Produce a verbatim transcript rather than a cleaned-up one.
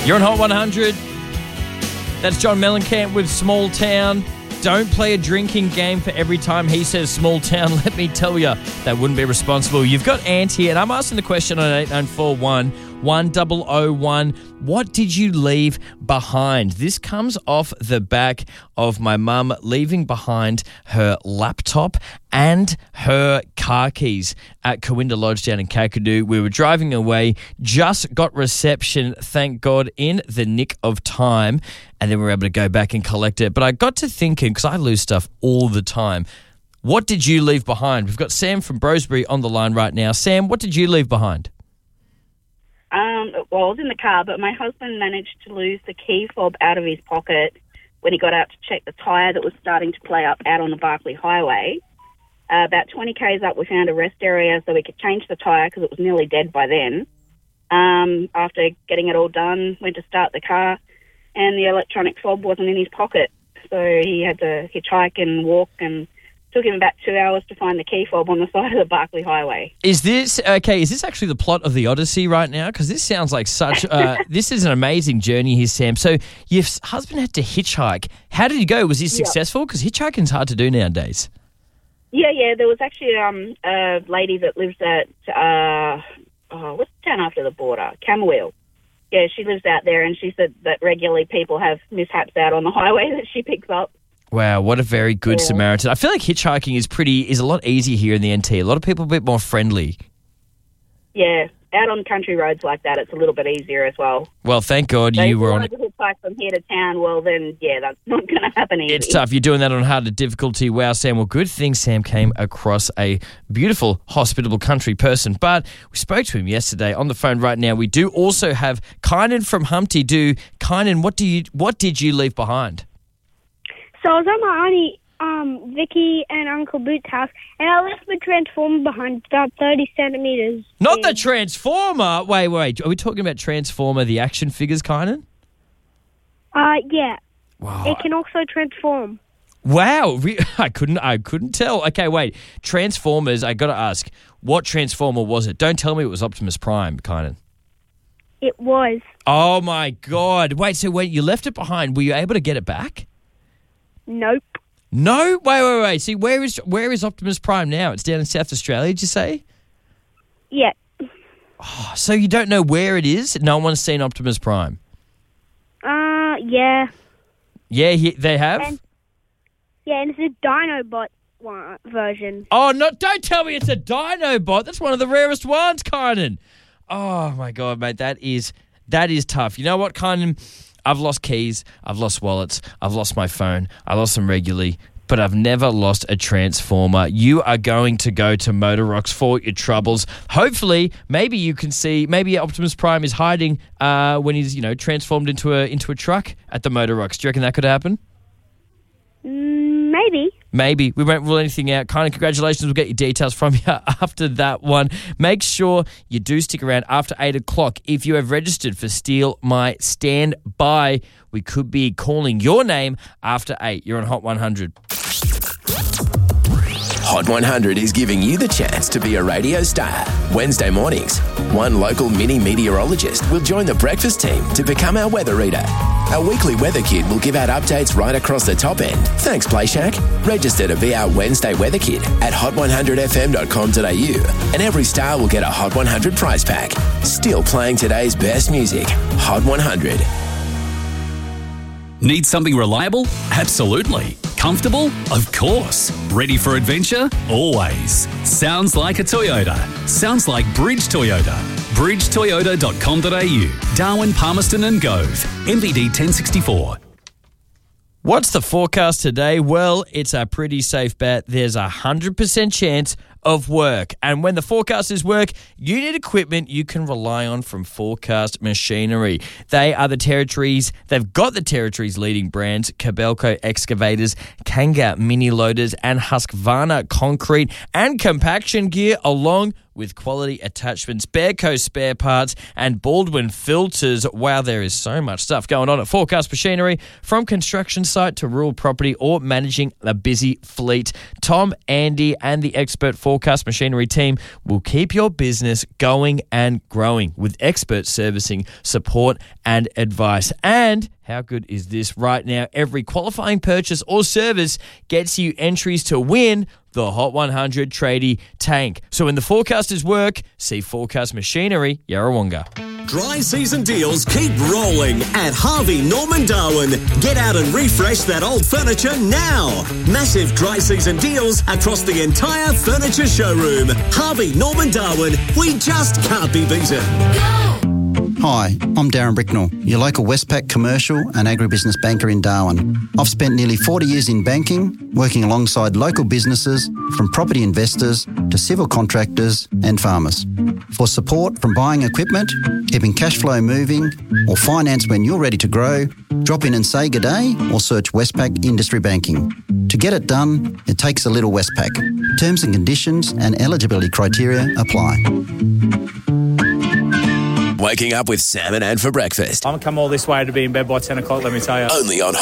You're on Hot one hundred. That's John Mellencamp with Small Town. Don't play a drinking game for every time he says small town. Let me tell you, that wouldn't be responsible. You've got Ant here, and I'm asking the question on eight nine four one, one oh oh one. What did you leave behind? This comes off the back of my mum leaving behind her laptop and her car keys at Corinda Lodge down in Kakadu. We were driving away, just got reception, thank God, in the nick of time, and then we were able to go back and collect it. But I got to thinking, because I lose stuff all the time, what did you leave behind? We've got Sam from Brosbury on the line right now. Sam, what did you leave behind? Um, well, I was in the car, but my husband managed to lose the key fob out of his pocket when he got out to check the tyre that was starting to play up out on the Barkly Highway. Uh, about twenty kays up, we found a rest area so we could change the tyre because it was nearly dead by then. Um, after getting it all done, went to start the car, and the electronic fob wasn't in his pocket. So he had to hitchhike and walk, and took him about two hours to find the key fob on the side of the Barkly Highway. Is this, okay, is this actually the plot of the Odyssey right now? Because this sounds like such, uh, this is an amazing journey here, Sam. So your husband had to hitchhike. How did he go? Was he successful? Because hitchhiking's hard to do nowadays. Yeah, yeah, there was actually um, a lady that lives at, uh, oh, what's the town after the border? Camberwell. Yeah, she lives out there, and she said that regularly people have mishaps out on the highway that she picks up. Wow, what a very good yeah. Samaritan. I feel like hitchhiking is pretty is a lot easier here in the N T. A lot of people are a bit more friendly. Yeah, out on country roads like that, it's a little bit easier as well. Well, thank God so you were on it. If you wanted to hitchhike from here to town, well then, yeah, that's not going to happen easy. It's tough. You're doing that on harder difficulty. Wow, Sam. Well, good thing Sam came across a beautiful, hospitable country person. But we spoke to him yesterday on the phone right now. We do also have Kynan from Humpty Do. Kynan, what do you what did you leave behind? So I was at my auntie, um, Vicky and Uncle Boot's house, and I left the Transformer behind, about thirty centimetres. Not the Transformer? Wait, wait. Are we talking about Transformer, the action figures, Kynan? Uh, yeah. Wow. It can also transform. Wow. I couldn't I couldn't tell. Okay, wait. Transformers, I got to ask, what Transformer was it? Don't tell me it was Optimus Prime, Kynan. It was. Oh, my God. Wait, so when you left it behind, were you able to get it back? Nope. No? Wait, wait, wait. See, where is where is Optimus Prime now? It's down in South Australia, did you say? Yeah. Oh, so you don't know where it is? No one's seen Optimus Prime? Uh, yeah. Yeah, he, they have? And, yeah, and it's a Dinobot one version. Oh, no, don't tell me it's a Dinobot. That's one of the rarest ones, Kynan. Oh, my God, mate, that is that is tough. You know what, Kynan? I've lost keys, I've lost wallets, I've lost my phone, I lost them regularly, but I've never lost a Transformer. You are going to go to Motor Rocks for your troubles. Hopefully, maybe you can see, maybe Optimus Prime is hiding uh, when he's, you know, transformed into a into a truck at the Motor Rocks. Do you reckon that could happen? Mm, maybe. Maybe. We won't rule anything out. Kind of congratulations. We'll get your details from you after that one. Make sure you do stick around after eight o'clock. If you have registered for Steal My Stand By, we could be calling your name after eight. You're on Hot one hundred. Hot one hundred is giving you the chance to be a radio star. Wednesday mornings, one local mini meteorologist will join the breakfast team to become our weather reader. Our weekly weather kid will give out updates right across the top end. Thanks, Play Shack. Register to be our Wednesday weather kid at hot one hundred f m dot com dot a u, and every star will get a Hot one hundred prize pack. Still playing today's best music. Hot one hundred. Need something reliable? Absolutely. Comfortable? Of course. Ready for adventure? Always. Sounds like a Toyota. Sounds like Bridge Toyota. bridge toyota dot com dot a u. Darwin, Palmerston and Gove. M V D ten sixty-four. What's the forecast today? Well, it's a pretty safe bet. There's a one hundred percent chance of work. And when the forecast is work, you need equipment you can rely on from Forecast Machinery. They are the Territories, they've got the Territories' leading brands, Cabelco Excavators, Kanga Mini Loaders, and Husqvarna Concrete and Compaction Gear, along with with quality attachments, Bearco spare parts, and Baldwin filters. Wow, there is so much stuff going on at Forecast Machinery, from construction site to rural property or managing a busy fleet. Tom, Andy, and the expert Forecast Machinery team will keep your business going and growing with expert servicing, support, and advice. And how good is this? Right now, every qualifying purchase or service gets you entries to win the Hot one hundred Tradie Tank. So when the forecasters work, see Forecast Machinery, Yarrawonga. Dry season deals keep rolling at Harvey Norman Darwin. Get out and refresh that old furniture now. Massive dry season deals across the entire furniture showroom. Harvey Norman Darwin, we just can't be beaten. Hi, I'm Darren Bricknell, your local Westpac commercial and agribusiness banker in Darwin. I've spent nearly forty years in banking, working alongside local businesses, from property investors to civil contractors and farmers. For support from buying equipment, keeping cash flow moving, or finance when you're ready to grow, drop in and say good day or search Westpac Industry Banking. To get it done, it takes a little Westpac. Terms and conditions and eligibility criteria apply. Waking up with Sam and Ann for breakfast. I'm come all this way to be in bed by ten o'clock, let me tell you. Only on